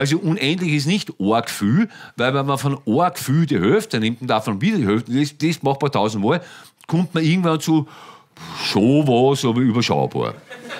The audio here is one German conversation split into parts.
Also unendlich ist nicht arg viel, weil wenn man von arg viel die Hälfte nimmt und davon wieder die Hälfte, das macht man 1000 Mal, kommt man irgendwann zu schon was, aber überschaubar.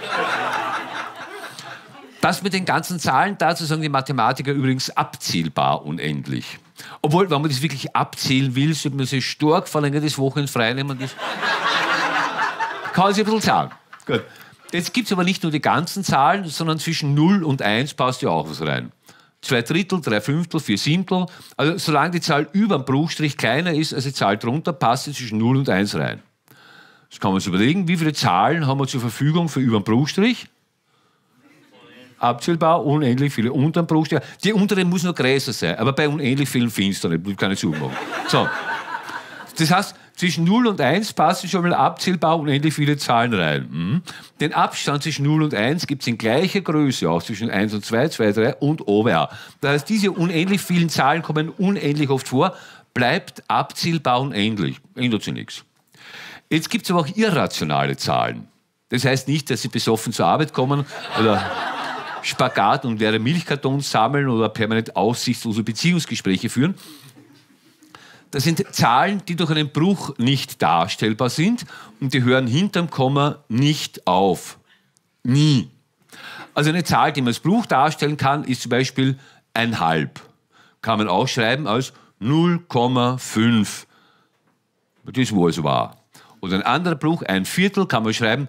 Das mit den ganzen Zahlen, dazu sagen die Mathematiker übrigens abzählbar unendlich. Obwohl, wenn man das wirklich abzählen will, sollte man sich stark verlängertes Wochenende frei nehmen. Das kann sich ein bisschen sagen. Gut. Jetzt gibt es aber nicht nur die ganzen Zahlen, sondern zwischen 0 und 1 passt ja auch was rein. 2 Drittel, 3 Fünftel, 4 Siebtel. Also solange die Zahl über dem Bruchstrich kleiner ist als die Zahl drunter, passt sie zwischen 0 und 1 rein. Jetzt kann man sich überlegen, wie viele Zahlen haben wir zur Verfügung für über dem Bruchstrich? Abzählbar, unendlich viele unter dem Bruchstrich. Die untere muss noch größer sein, aber bei unendlich vielen findest du nicht, ich kann nicht zumachen. So. Das heißt, zwischen 0 und 1 passen schon mal abzählbar unendlich viele Zahlen rein. Den Abstand zwischen 0 und 1 gibt es in gleicher Größe auch zwischen 1 und 2, 2, 3 und OVA. Das heißt, diese unendlich vielen Zahlen kommen unendlich oft vor, bleibt abzählbar unendlich. Ändert sich nichts. Jetzt gibt es aber auch irrationale Zahlen. Das heißt nicht, dass sie besoffen zur Arbeit kommen oder Spagat und leere Milchkartons sammeln oder permanent aussichtslose Beziehungsgespräche führen. Das sind Zahlen, die durch einen Bruch nicht darstellbar sind und die hören hinterm Komma nicht auf. Nie. Also eine Zahl, die man als Bruch darstellen kann, ist zum Beispiel 1/2. Kann man auch schreiben als 0,5. Das war es wahr. Oder ein anderer Bruch, 1/4, kann man schreiben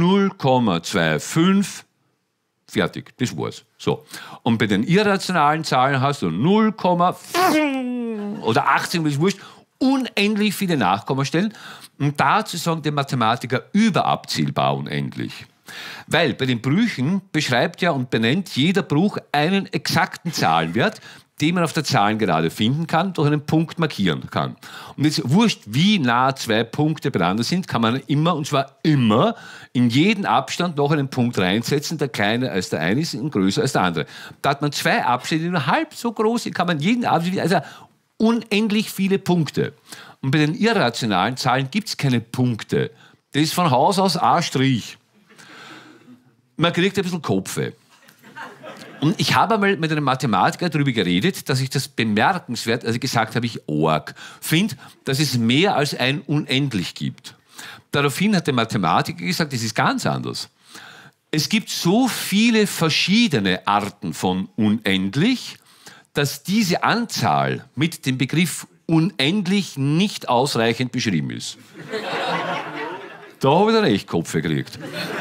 0,25. Fertig, das war's. So. Und bei den irrationalen Zahlen hast du 0, oder 18, das ist wurscht, unendlich viele Nachkommastellen. Und dazu sagen die Mathematiker überabzählbar unendlich. Weil bei den Brüchen beschreibt ja und benennt jeder Bruch einen exakten Zahlenwert, den man auf der Zahlengerade finden kann, durch einen Punkt markieren kann. Und jetzt wurscht, wie nah 2 Punkte beieinander sind, kann man immer, und zwar immer, in jeden Abstand noch einen Punkt reinsetzen, der kleiner als der eine ist und größer als der andere. Da hat man 2 Abstände, die nur halb so groß sind, kann man jeden Abstand, also unendlich viele Punkte. Und bei den irrationalen Zahlen gibt es keine Punkte. Das ist von Haus aus A'. Man kriegt ein bisschen Kopfweh. Und ich habe einmal mit einem Mathematiker darüber geredet, dass ich das bemerkenswert, also gesagt habe ich arg, finde, dass es mehr als ein Unendlich gibt. Daraufhin hat der Mathematiker gesagt, das ist ganz anders. Es gibt so viele verschiedene Arten von unendlich, dass diese Anzahl mit dem Begriff unendlich nicht ausreichend beschrieben ist. Da habe ich dann echt Kopf gekriegt.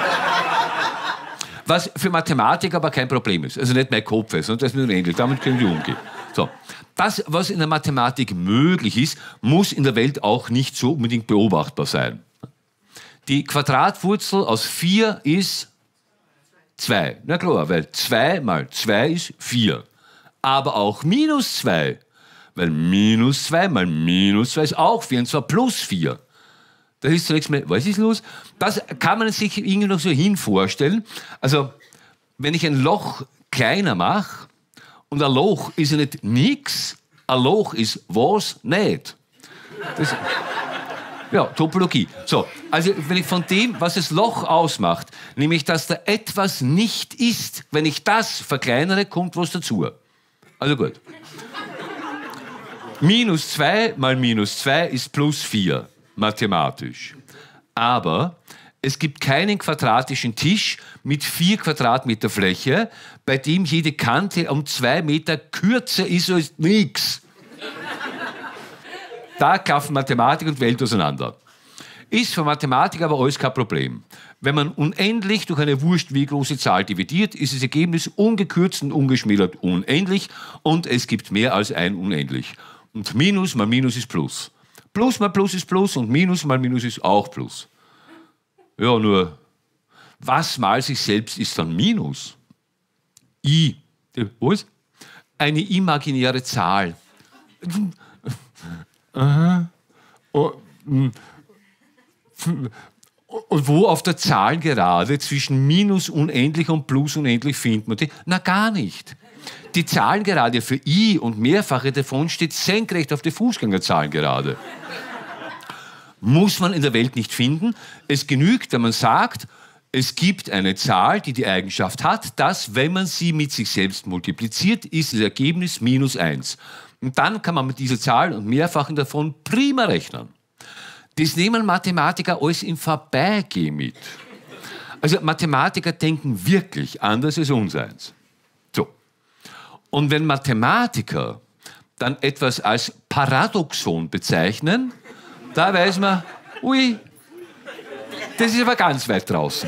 Was für Mathematiker aber kein Problem ist. Also nicht mein Kopf, sondern das ist unendlich. Damit können wir umgehen. So. Das, was in der Mathematik möglich ist, muss in der Welt auch nicht so unbedingt beobachtbar sein. Die Quadratwurzel aus 4 ist 2. Na klar, weil 2 mal 2 ist 4. Aber auch minus 2, weil minus 2 mal minus 2 ist auch 4, und zwar plus 4. Da ist zunächst mal, was ist los? Das kann man sich irgendwie noch so hin vorstellen. Also, wenn ich ein Loch kleiner mache, und ein Loch ist ja nicht nix, ein Loch ist was nicht. Das, ja, Topologie. So, also wenn ich von dem, was das Loch ausmacht, nämlich dass da etwas nicht ist, wenn ich das verkleinere, kommt was dazu. Also gut. Minus 2 mal minus 2 ist plus 4. Mathematisch. Aber es gibt keinen quadratischen Tisch mit 4 Quadratmeter Fläche, bei dem jede Kante um 2 Meter kürzer ist als nichts. Da klaffen Mathematik und Welt auseinander. Ist für Mathematik aber alles kein Problem. Wenn man unendlich durch eine wurscht wie große Zahl dividiert, ist das Ergebnis ungekürzt und ungeschmälert unendlich und es gibt mehr als ein Unendlich. Und Minus mal Minus ist Plus. Plus mal Plus ist Plus und Minus mal Minus ist auch Plus. Ja, nur, was mal sich selbst ist dann Minus? I. Was? Eine imaginäre Zahl. Aha. Und wo auf der Zahlengerade zwischen Minus unendlich und Plus unendlich findet man die? Na, gar nicht. Die Zahlengerade für I und mehrfache davon steht senkrecht auf der Fußgängerzahlengerade. Muss man in der Welt nicht finden. Es genügt, wenn man sagt, Es gibt eine Zahl, die die Eigenschaft hat, dass, wenn man sie mit sich selbst multipliziert, ist das Ergebnis -1. Und dann kann man mit dieser Zahl und mehrfachen davon prima rechnen. Das nehmen Mathematiker alles im Vorbeigehen mit. Also Mathematiker denken wirklich anders als unseins. So. Und wenn Mathematiker dann etwas als Paradoxon bezeichnen, da weiß man, ui, das ist aber ganz weit draußen.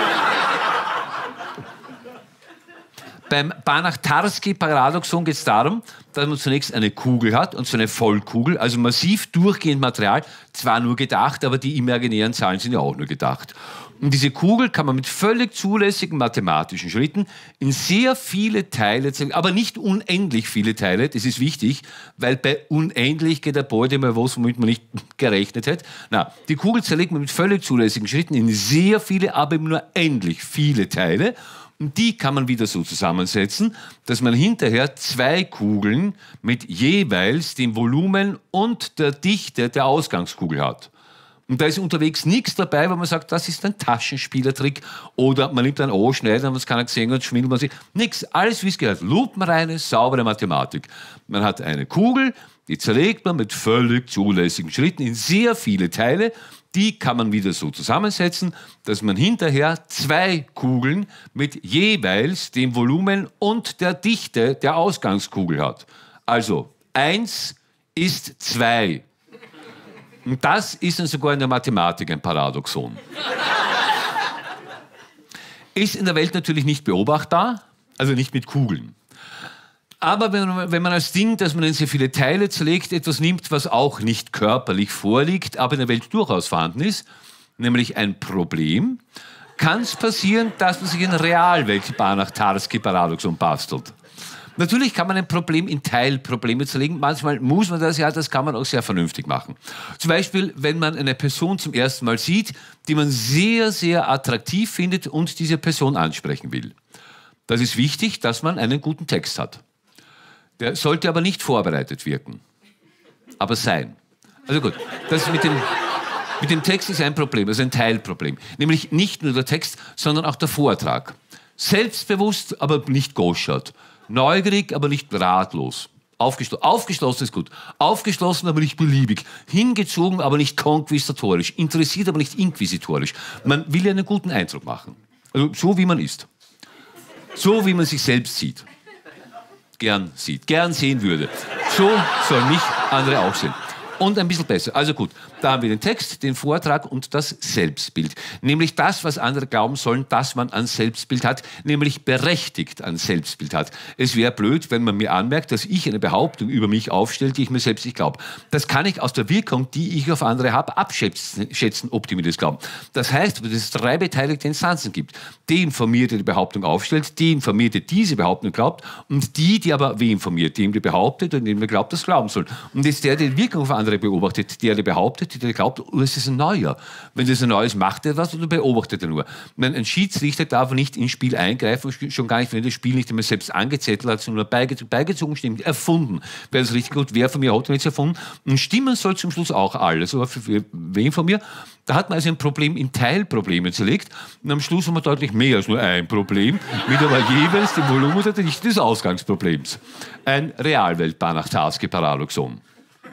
Beim Banach-Tarski-Paradoxon geht es darum, dass man zunächst eine Kugel hat, und so eine Vollkugel, also massiv durchgehend Material, zwar nur gedacht, aber die imaginären Zahlen sind ja auch nur gedacht. Und diese Kugel kann man mit völlig zulässigen mathematischen Schritten in sehr viele Teile zerlegen, aber nicht unendlich viele Teile, das ist wichtig, weil bei unendlich geht der Beute mal was, womit man nicht gerechnet hätte. Na, die Kugel zerlegt man mit völlig zulässigen Schritten in sehr viele, aber eben nur endlich viele Teile. Und die kann man wieder so zusammensetzen, dass man hinterher zwei Kugeln mit jeweils dem Volumen und der Dichte der Ausgangskugel hat. Und da ist unterwegs nichts dabei, wo man sagt, das ist ein Taschenspielertrick oder man nimmt einen O-Schneider und das kann er gesehen und schwindelt man sich. Nichts, alles wie es gehört. Lupenreine, saubere Mathematik. Man hat eine Kugel, die zerlegt man mit völlig zulässigen Schritten in sehr viele Teile. Die kann man wieder so zusammensetzen, dass man hinterher zwei Kugeln mit jeweils dem Volumen und der Dichte der Ausgangskugel hat. Also 1 ist 2. Und das ist dann sogar in der Mathematik ein Paradoxon. Ist in der Welt natürlich nicht beobachtbar, also nicht mit Kugeln. Aber wenn man als Ding, dass man in sehr viele Teile zerlegt, etwas nimmt, was auch nicht körperlich vorliegt, aber in der Welt durchaus vorhanden ist, nämlich ein Problem, kann es passieren, dass man sich in Realwelt Banach-Tarski-Paradoxon bastelt. Natürlich kann man ein Problem in Teilprobleme zerlegen. Manchmal muss man das ja, das kann man auch sehr vernünftig machen. Zum Beispiel, wenn man eine Person zum ersten Mal sieht, die man sehr, sehr attraktiv findet und diese Person ansprechen will. Das ist wichtig, dass man einen guten Text hat. Der sollte aber nicht vorbereitet wirken, aber sein. Also gut, das mit dem Text ist ein Problem, also ein Teilproblem. Nämlich nicht nur der Text, sondern auch der Vortrag. Selbstbewusst, aber nicht goschert. Neugierig, aber nicht ratlos. Aufgeschlossen ist gut. Aufgeschlossen, aber nicht beliebig. Hingezogen, aber nicht konquisitorisch. Interessiert, aber nicht inquisitorisch. Man will ja einen guten Eindruck machen. Also so, wie man ist. So, wie man sich selbst sieht. Gern sieht, gern sehen würde. So sollen mich andere auch sehen. Und ein bisschen besser. Also gut, da haben wir den Text, den Vortrag und das Selbstbild. Nämlich das, was andere glauben sollen, dass man ein Selbstbild hat, nämlich berechtigt ein Selbstbild hat. Es wäre blöd, wenn man mir anmerkt, dass ich eine Behauptung über mich aufstelle, die ich mir selbst nicht glaube. Das kann ich aus der Wirkung, die ich auf andere habe, abschätzen, ob die mir das glauben. Das heißt, dass es drei beteiligte Instanzen gibt. Den von mir, der die Behauptung aufstellt, den von mir, der diese Behauptung glaubt und die aber wem von mir, dem, der behauptet und dem, der glaubt, das glauben soll. Und jetzt der, die Wirkung auf andere beobachtet, der behauptet, der glaubt, oh, es ist ein Neuer. Wenn das ein Neues macht er was oder beobachtet er nur. Ein Schiedsrichter darf nicht ins Spiel eingreifen, schon gar nicht, wenn das Spiel nicht immer selbst angezettelt hat, sondern beigezogen stimmt, erfunden. Wäre das richtig gut, wer von mir hat nichts erfunden. Und stimmen soll zum Schluss auch alles. Aber für wen von mir? Da hat man also ein Problem in Teilprobleme zerlegt und am Schluss haben wir deutlich mehr als nur ein Problem, mit aber jeweils dem Volumen oder der Dichte des Ausgangsproblems. Ein Realwelt-Banach-Tarski-Paradoxon.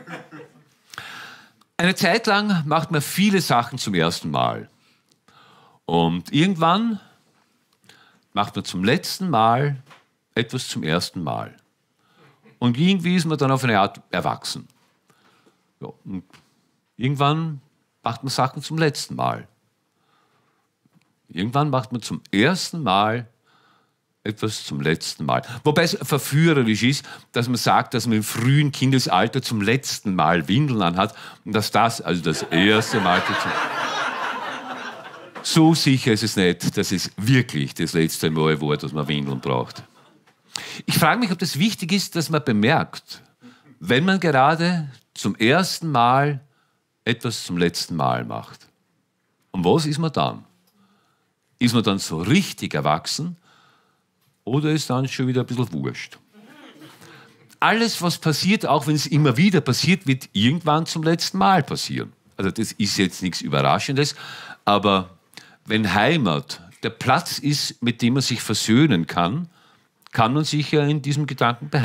Eine Zeit lang macht man viele Sachen zum ersten Mal. Und irgendwann macht man zum letzten Mal etwas zum ersten Mal. Und irgendwie ist man dann auf eine Art erwachsen. Ja, und irgendwann macht man Sachen zum letzten Mal. Irgendwann macht man zum ersten Mal etwas zum letzten Mal. Wobei es verführerisch ist, dass man sagt, dass man im frühen Kindesalter zum letzten Mal Windeln anhat und dass das also das erste Mal ist. So sicher ist es nicht, dass es wirklich das letzte Mal war, dass man Windeln braucht. Ich frage mich, ob das wichtig ist, dass man bemerkt, wenn man gerade zum ersten Mal etwas zum letzten Mal macht. Und was ist man dann? Ist man dann so richtig erwachsen? Oder ist dann schon wieder ein bisschen wurscht? Alles, was passiert, auch wenn es immer wieder passiert, wird irgendwann zum letzten Mal passieren. Also das ist jetzt nichts Überraschendes, aber wenn Heimat der Platz ist, mit dem man sich versöhnen kann, kann man sich ja in diesem Gedanken behalten.